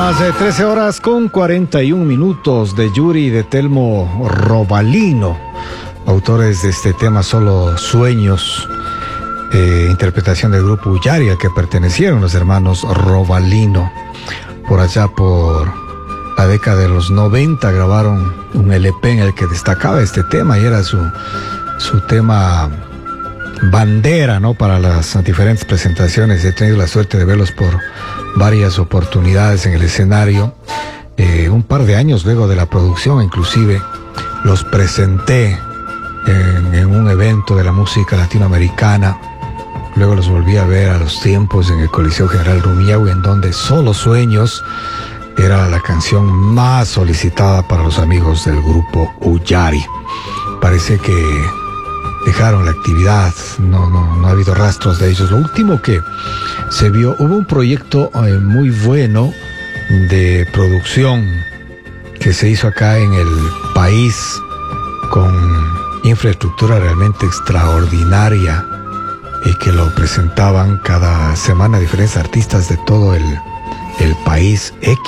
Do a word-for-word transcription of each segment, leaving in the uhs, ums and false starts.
Las eh, trece horas con cuarenta y un minutos de Yuri y de Telmo Robalino, autores de este tema Solo Sueños, eh, interpretación del grupo Ullari, al que pertenecieron los hermanos Robalino. Por allá por la década de los noventa grabaron un L P en el que destacaba este tema y era su, su tema bandera, ¿no? Para las diferentes presentaciones. He tenido la suerte de verlos por varias oportunidades en el escenario. Eh, un par de años luego de la producción, inclusive, los presenté en, en un evento de la música latinoamericana. Luego los volví a ver a los tiempos en el Coliseo General Rumiñahui, en donde Solo Sueños era la canción más solicitada para los amigos del grupo Ullari. Parece que dejaron la actividad, no, no, no ha habido rastros de ellos. Lo último que se vio, hubo un proyecto eh, muy bueno de producción que se hizo acá en el país con infraestructura realmente extraordinaria y que lo presentaban cada semana diferentes artistas de todo el, el país. X,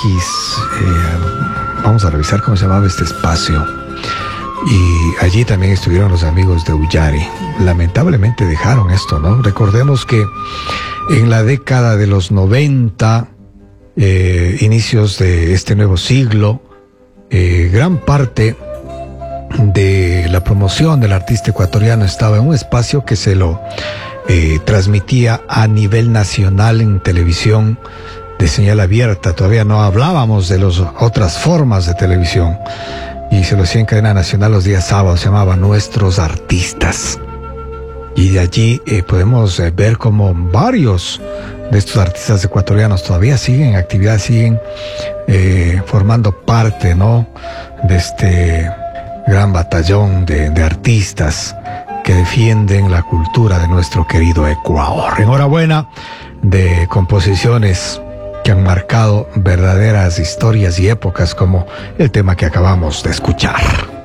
eh, vamos a revisar cómo se llamaba este espacio. Y allí también estuvieron los amigos de Ullari. Lamentablemente dejaron esto, ¿no? Recordemos que en la década de los noventa, eh, inicios de este nuevo siglo, eh, gran parte de la promoción del artista ecuatoriano estaba en un espacio que se lo eh, transmitía a nivel nacional en televisión de señal abierta. Todavía no hablábamos de las otras formas de televisión. Y se lo hacía en cadena nacional los días sábados, se llamaba Nuestros Artistas. Y de allí eh, podemos eh, ver como varios de estos artistas ecuatorianos todavía siguen en actividad, siguen eh, formando parte, ¿no?, de este gran batallón de, de artistas que defienden la cultura de nuestro querido Ecuador. Enhorabuena de composiciones que han marcado verdaderas historias y épocas, como el tema que acabamos de escuchar.